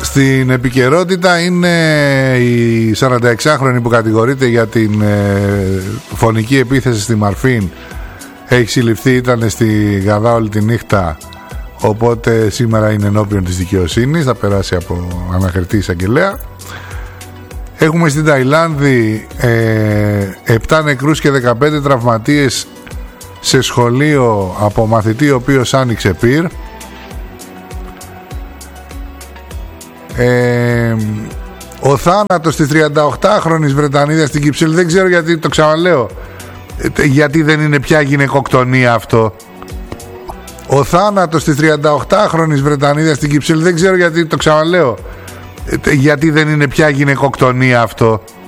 Στην επικαιρότητα είναι η 46χρονη που κατηγορείται για την φωνική επίθεση στη Μαρφίν. Έχει συλληφθεί, ήταν στη Γαδά όλη τη νύχτα, οπότε σήμερα είναι ενώπιον της δικαιοσύνης, θα περάσει από ανακριτή εισαγγελέα. Έχουμε στην Ταϊλάνδη 7 νεκρούς και 15 τραυματίες σε σχολείο από μαθητή ο οποίος άνοιξε πυρ. Ο θάνατος της 38χρονης Βρετανίδας στην Κυψέλη, δεν ξέρω γιατί, το ξαναλέω, γιατί δεν είναι πια γυναικοκτονία αυτό. Ο θάνατος της 38χρονης Βρετανίδας στην Κυψέλη, δεν ξέρω γιατί, το ξαναλέω, γιατί δεν είναι πια γυναικοκτονία αυτό.